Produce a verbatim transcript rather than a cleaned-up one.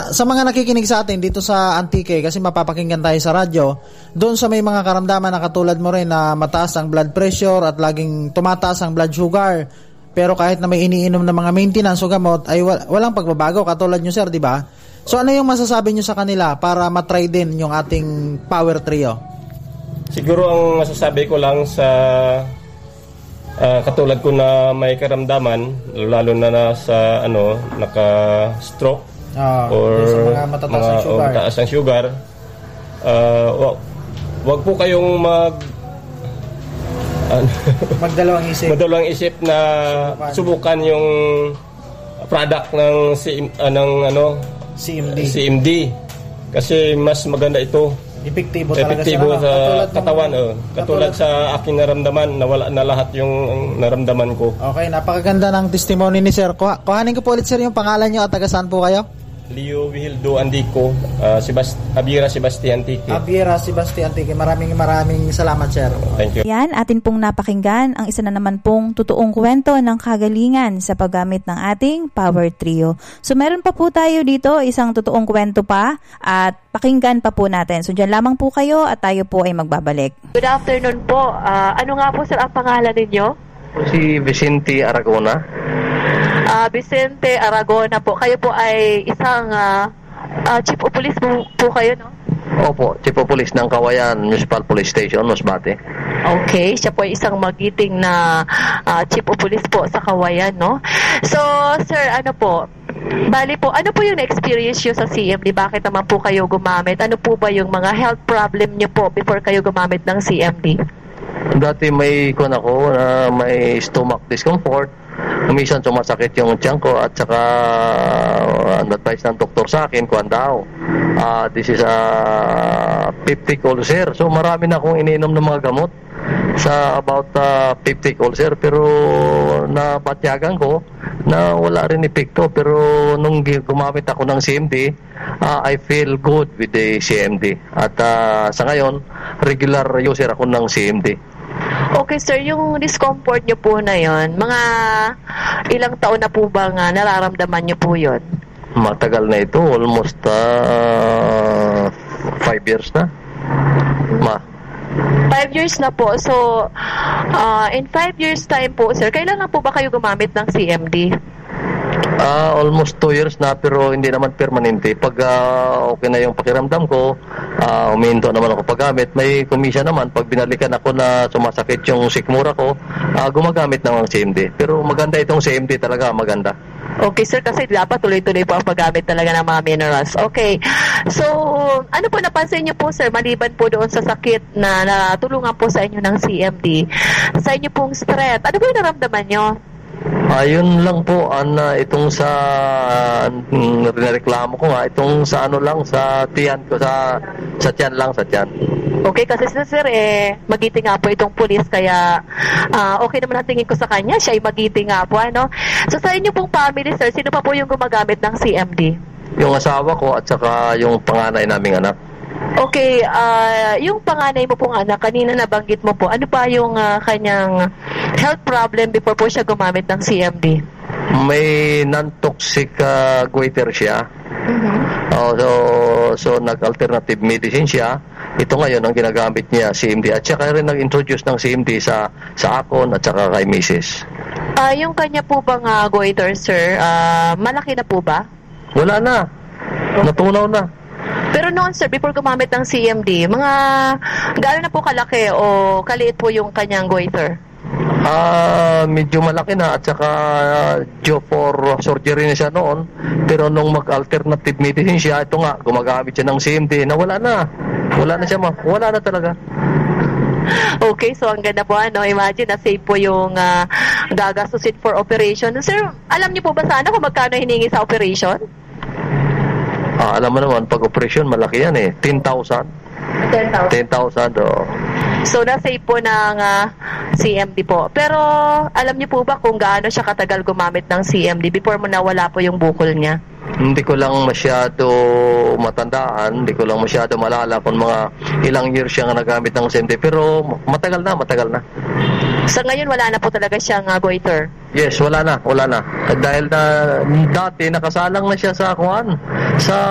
sa mga nakikinig sa atin dito sa Antique, kasi mapapakinggan tayo sa radyo, doon sa may mga karamdaman na katulad mo rin na mataas ang blood pressure at laging tumataas ang blood sugar, pero kahit na may iniinom na mga maintenance o gamot ay walang pagbabago katulad nyo sir, di ba? So ano yung masasabi nyo sa kanila para matry din yung ating Power Trio? Siguro ang masasabi ko lang sa uh, katulad ko na may karamdaman, lalo na na sa ano, naka-stroke oh, or mga matataas mga, ang sugar, o mataas ang sugar, uh, wag, wag po kayong mag magdalawang isip magdalawang isip na subukan, subukan yung product ng C, uh, ng ano C M D. C M D kasi mas maganda ito. Epektibo talaga Epektibo sa, sa katulad katawan. ng, oh. Katulad, katulad sa aking naramdaman, nawala na lahat yung naramdaman ko. Okay, napakaganda ng testimony ni sir. Kuha, kuhanin ko po ulit sir yung pangalan nyo at taga saan po kayo? Leo Vigildo Andico, uh, Sebast- Abiera Sebastian Antique. Abiera Sebastian Antique. Maraming maraming salamat sir. Thank you. Yan, atin pong napakinggan ang isa na naman pong totoong kwento ng kagalingan sa paggamit ng ating Power Trio. So meron pa po tayo dito, isang totoong kwento pa at pakinggan pa po natin. So dyan lamang po kayo at tayo po ay magbabalik. Good afternoon po. Uh, ano nga po sir ang pangalan ninyo? Si Vicente Aragona. Uh, Vicente Aragona po. Kayo po ay isang uh, uh, chief of police po, po kayo, no? Opo, chief of police ng Kawayan Municipal Police Station, Masbate. Okay, siya po ay isang magiting na uh, chief of police po sa Kawayan, no? So, sir, ano po, bali po, ano po yung experience nyo sa C M D? Bakit naman po kayo gumamit? Ano po ba yung mga health problem nyo po before kayo gumamit ng C M D? Dati may kun ako na may stomach discomfort. Minsan sumasakit yung tiyan ko at saka uh, advice ng doktor sa akin, kuwan daw. Uh, this is a uh, peptic ulcer. So marami na akong iniinom ng mga gamot sa about uh, peptic ulcer, pero napatyagan ko na wala rin epekto. Pero nung gumamit ako ng C M D, uh, I feel good with the C M D. At uh, sa ngayon, regular user ako ng C M D. Okay sir, yung discomfort nyo po na yon, mga ilang taon na po bang uh, nararamdaman nyo po yon? Matagal na ito, almost uh, five years na. Ma. Five years na po. So, uh, in five years time po sir, kailan na po ba kayo gumamit ng C M D? Uh, almost two years na, pero hindi naman permanente. Pag uh, okay na yung pakiramdam ko, uh, umihinto naman ako paggamit. May komisya naman, pag binalikan ako na sumasakit yung sikmura ko, uh, gumagamit naman ng C M D. Pero maganda itong C M D talaga, maganda. Okay sir, kasi dapat tuloy-tuloy po ang paggamit talaga ng mga minerals. Okay, so ano po napansin niyo po sir, maliban po doon sa sakit na natulungan po sa inyo ng C M D, sa inyo pong stress, ano po yung naramdaman nyo? Ayun lang po, an, uh, itong sa uh, reklamo ko nga, itong sa ano lang, sa tiyan ko, sa, sa tiyan lang, sa tiyan. Okay, kasi sir, eh, magiting nga po itong pulis, kaya uh, okay naman ang tingin ko sa kanya, siya ay magiting nga po, ano? So sa inyo pong family, sir, sino pa po yung gumagamit ng C M D? Yung asawa ko at saka yung panganay naming anak. Okay, uh, yung panganay mo pong anak, kanina nabanggit mo po, ano pa yung uh, kanyang health problem before po siya gumamit ng C M D? May non-toxic uh, goiter siya. Mm-hmm. Oh, so, so nag-alternative medicine siya. Ito ngayon ang ginagamit niya, C M D. At saka rin nag-introduce ng C M D sa, sa akon at saka kay missus. Uh, yung kanya po bang uh, goiter, sir, uh, malaki na po ba? Wala na. Natunaw na. Pero noon sir, before gumamit ng C M D, mga gaano na po kalaki o kaliit po yung kanyang goiter? Ah, uh, medyo malaki na at saka uh, due for surgery na siya noon. Pero nung mag-alternative medicine siya, ito nga, gumagamit siya ng C M D na wala na. Wala na siya ma. Wala na talaga. Okay, so ang ganda po, ano, imagine na safe po yung uh, gagastusin for operation. Sir, alam niyo po ba sana kung magkano hiningi sa operation? Ah, alam mo naman, pag operasyon, malaki yan eh. ten thousand. ten thousand? ten thousand, oh. So, na-save po ng uh, C M D po. Pero, alam niyo po ba kung gaano siya katagal gumamit ng C M D before mo nawala po yung bukol niya? Hindi ko lang masyado matandaan, hindi ko lang masyado malala kung mga ilang years siya nga nagamit ng C M D. Pero, matagal na, matagal na. Sa ngayon, wala na po talaga siyang uh, goiter? Yes, wala na, wala na. Dahil na dati nakasalang na siya sa kuan, sa